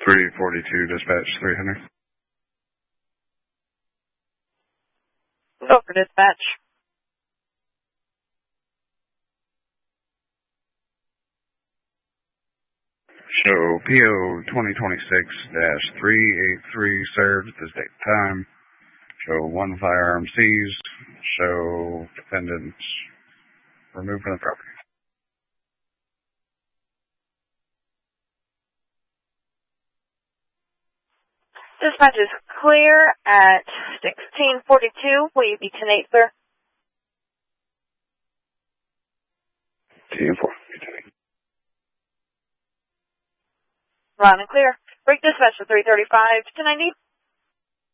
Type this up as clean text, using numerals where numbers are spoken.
342, dispatch 300. Go for dispatch. Show PO 2026-383 served at this date and time. Show 1 firearm seized. Show defendant removed from the property. Dispatch is clear at 1642. Will you be 10-8, sir? 10-4. Loud and clear. Break dispatch to 335 to 90.